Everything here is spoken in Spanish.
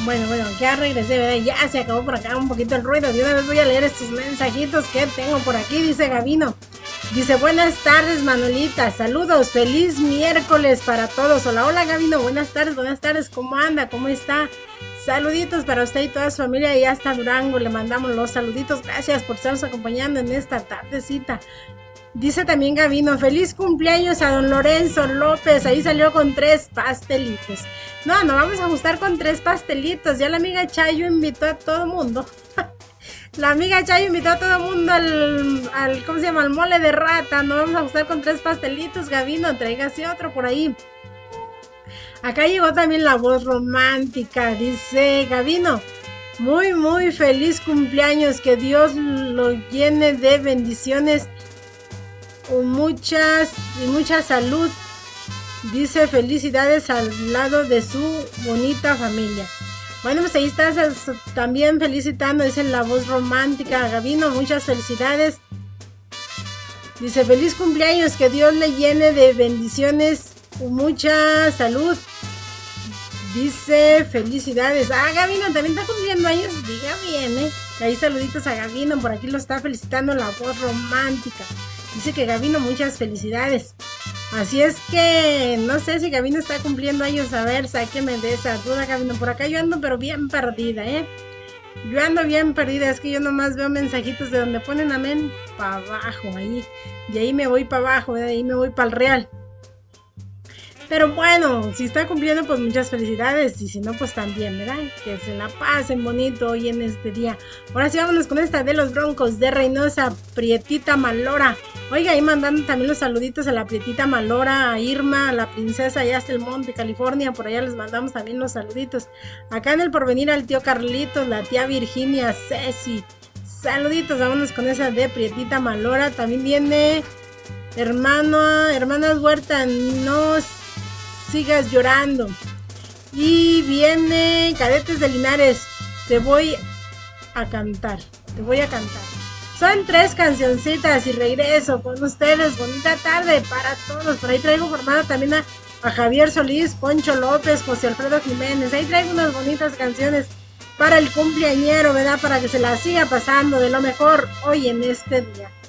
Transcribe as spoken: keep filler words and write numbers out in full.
Bueno, bueno, ya regresé, ¿verdad? Ya se acabó por acá un poquito el ruido. De una vez voy a leer estos mensajitos que tengo por aquí, dice Gabino. Dice, buenas tardes, Manuelita. Saludos, feliz miércoles para todos. Hola, hola, Gabino. Buenas tardes, buenas tardes. ¿Cómo anda? ¿Cómo está? Saluditos para usted y toda su familia. Y hasta Durango le mandamos los saluditos. Gracias por estarnos acompañando en esta tardecita. Dice también Gabino, feliz cumpleaños a don Lorenzo López, ahí salió con tres pastelitos. No, no vamos a ajustar con tres pastelitos, ya la amiga Chayo invitó a todo mundo. La amiga Chayo invitó a todo mundo al, al, ¿cómo se llama? Al mole de rata, no vamos a ajustar con tres pastelitos, Gabino, tráigase otro por ahí. Acá llegó también la voz romántica, dice Gabino, muy muy feliz cumpleaños, que Dios lo llene de bendiciones con muchas y mucha salud, dice felicidades al lado de su bonita familia. Bueno, pues ahí estás también felicitando, dice la voz romántica Gabino, muchas felicidades, dice feliz cumpleaños, que Dios le llene de bendiciones con mucha salud, dice felicidades. Ah, Gabino también está cumpliendo años, diga bien, eh ahí saluditos a Gabino, por aquí lo está felicitando la voz romántica. Dice que Gabino, muchas felicidades. Así es que no sé si Gabino está cumpliendo años. A ver, sáqueme de esa duda, Gabino. Por acá yo ando pero bien perdida, ¿eh? Yo ando bien perdida. Es que yo nomás veo mensajitos de donde ponen amén para abajo, ahí. Y ahí me voy para abajo, de ahí me voy para el real. Pero bueno, si está cumpliendo, pues muchas felicidades. Y si no, pues también, ¿verdad? Que se la pasen bonito hoy en este día. Ahora sí, vámonos con esta de los Broncos de Reynosa, Prietita Malora. Oiga, ahí mandando también los saluditos a la Prietita Malora, a Irma, a la princesa allá hasta el monte, California. Por allá les mandamos también los saluditos. Acá en el Porvenir al tío Carlitos, la tía Virginia, Ceci. Saluditos, vámonos con esa de Prietita Malora. También viene hermano, hermanas Huerta, nos sigas llorando. Y viene Cadetes de Linares, te voy a cantar, te voy a cantar. Son tres cancioncitas y regreso con ustedes. Bonita tarde para todos. Por ahí traigo formada también a, a Javier Solís, Poncho López, José Alfredo Jiménez. Ahí traigo unas bonitas canciones para el cumpleañero, ¿verdad? Para que se la siga pasando de lo mejor hoy en este día.